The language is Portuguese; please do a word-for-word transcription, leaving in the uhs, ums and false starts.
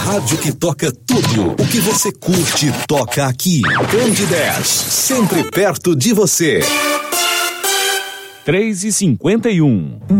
rádio que toca tudo o que você curte toca aqui. Cande dez, sempre perto de você. três e cinquenta e um.